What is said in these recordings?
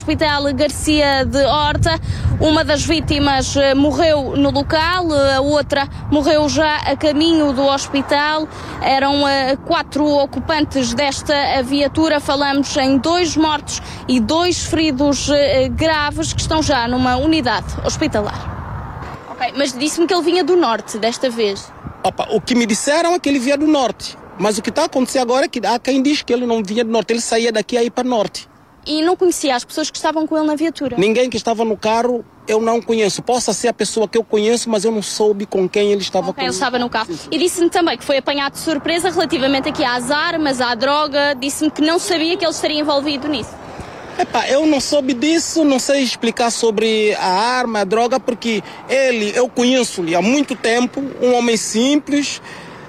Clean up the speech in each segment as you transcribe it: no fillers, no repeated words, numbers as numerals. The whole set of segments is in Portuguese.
Hospital Garcia de Horta. Uma das vítimas morreu no local, a outra morreu já a caminho do hospital. Eram 4 ocupantes desta viatura. Falamos em 2 mortos e 2 feridos graves que estão já numa unidade hospitalar. Ok, mas disse-me que ele vinha do norte desta vez. O que me disseram é que ele vinha do norte, mas o que está acontecendo agora é que há quem diz que ele não vinha do norte, ele saía daqui a ir para o norte. E não conhecia as pessoas que estavam com ele na viatura? Ninguém que estava no carro eu não conheço. Possa ser a pessoa que eu conheço, mas eu não soube com quem ele estava. Ele estava no carro. E disse-me também que foi apanhado de surpresa relativamente aqui às armas, à droga. Disse-me que não sabia que ele estaria envolvido nisso. Eu não soube disso, não sei explicar sobre a arma, a droga, porque eu conheço-lhe há muito tempo, um homem simples,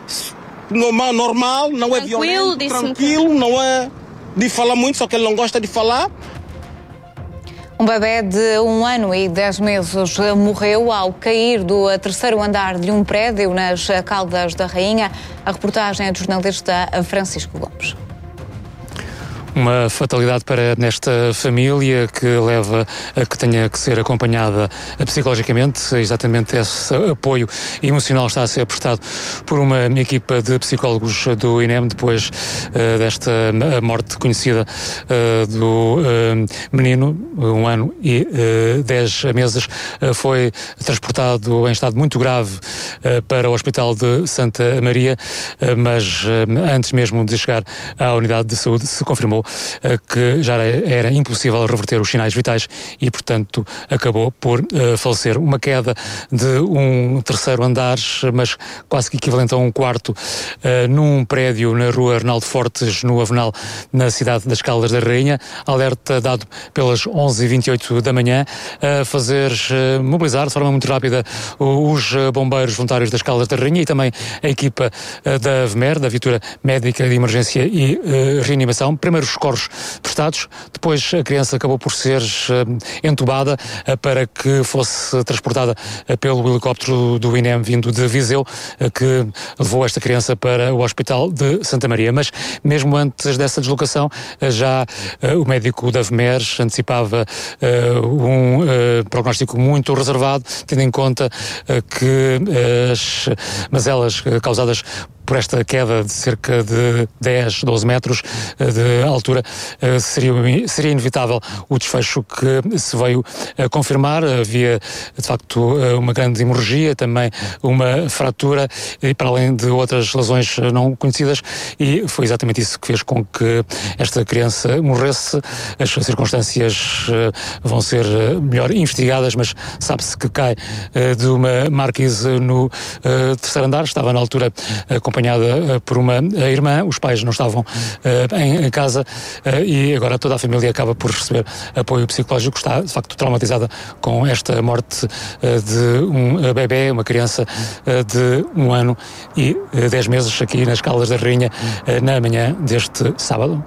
normal, não é violento, tranquilo, não é de falar muito, só que ele não gosta de falar. Um bebê de 1 ano e 10 meses morreu ao cair do 3º andar de um prédio nas Caldas da Rainha. A reportagem é do jornalista Francisco Gomes. Uma fatalidade para esta família que leva a que tenha que ser acompanhada psicologicamente. Exatamente esse apoio emocional está a ser prestado por uma equipa de psicólogos do INEM depois desta morte conhecida do menino, 1 ano e 10 meses. Foi transportado em estado muito grave para o Hospital de Santa Maria, mas antes mesmo de chegar à unidade de saúde se confirmou que já era impossível reverter os sinais vitais e, portanto, acabou por falecer. Uma queda de um 3º andar, mas quase que equivalente a um 4º, num prédio na rua Arnaldo Fortes, no Avenal, na cidade das Caldas da Rainha. Alerta dado pelas 11h28 da manhã, a fazer mobilizar de forma muito rápida os bombeiros voluntários das Caldas da Rainha e também a equipa da VMER, da Viatura Médica de Emergência e Reanimação. Primeiros socorros prestados, depois a criança acabou por ser entubada para que fosse transportada pelo helicóptero do INEM vindo de Viseu, que levou esta criança para o Hospital de Santa Maria. Mas mesmo antes dessa deslocação, já o médico da VMER antecipava um prognóstico muito reservado, tendo em conta que as mazelas causadas por esta queda de cerca de 10, 12 metros de altura, seria inevitável o desfecho que se veio a confirmar. Havia, de facto, uma grande hemorragia, também uma fratura, e para além de outras lesões não conhecidas, e foi exatamente isso que fez com que esta criança morresse. As circunstâncias vão ser melhor investigadas, mas sabe-se que cai de uma marquise no 3º andar. Estava na altura acompanhada por uma irmã, os pais não estavam em casa e agora toda a família acaba por receber apoio psicológico. Está, de facto, traumatizada com esta morte de um bebê, uma criança de 1 ano e 10 meses aqui nas Caldas da Rainha na manhã deste sábado.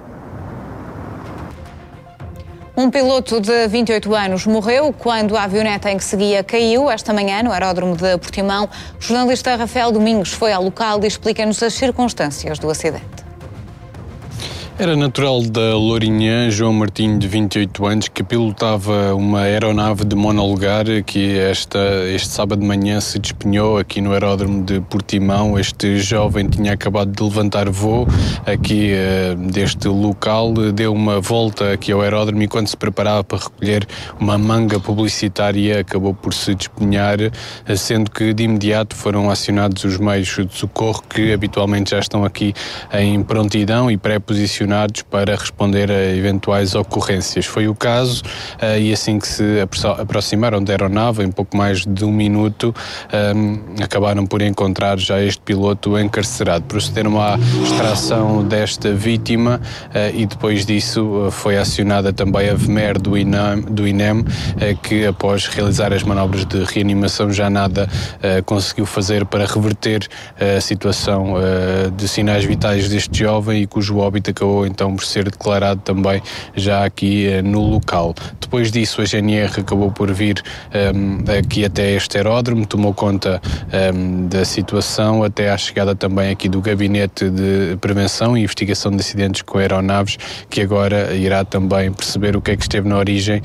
Um piloto de 28 anos morreu quando a avioneta em que seguia caiu esta manhã no aeródromo de Portimão. O jornalista Rafael Domingos foi ao local e explica-nos as circunstâncias do acidente. Era natural da Lourinhã, João Martinho, de 28 anos, que pilotava uma aeronave de monolugar que este sábado de manhã se despenhou aqui no aeródromo de Portimão. Este jovem tinha acabado de levantar voo aqui deste local, deu uma volta aqui ao aeródromo e quando se preparava para recolher uma manga publicitária acabou por se despenhar, sendo que de imediato foram acionados os meios de socorro que habitualmente já estão aqui em prontidão e pré-posicionados para responder a eventuais ocorrências. Foi o caso e assim que se aproximaram da aeronave, em pouco mais de 1 minuto, acabaram por encontrar já este piloto encarcerado. Procederam à extração desta vítima e depois disso foi acionada também a VMER do INEM, que após realizar as manobras de reanimação já nada conseguiu fazer para reverter a situação de sinais vitais deste jovem e cujo óbito acabou acabou então por ser declarado também já aqui no local. Depois disso, a GNR acabou por vir aqui até este aeródromo, tomou conta da situação, até à chegada também aqui do Gabinete de Prevenção e Investigação de Acidentes com Aeronaves, que agora irá também perceber o que é que esteve na origem